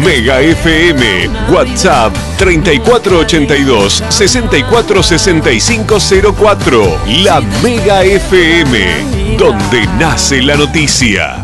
Mega FM, WhatsApp 3482-646504. La Mega FM, donde nace la noticia.